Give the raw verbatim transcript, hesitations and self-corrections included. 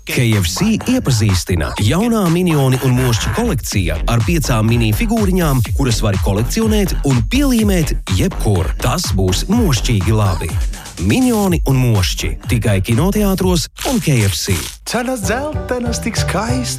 K F C iepazīstina jaunā Minioni un Mošķi kolekcija ar piecām mini figūriņām, kuras var kolekcionēt un pielīmēt jebkur. Tas būs mošķīgi labi. Minioni un Mošķi tikai kinoteātros un K F C. Cenas dzeltenas tik skaisti.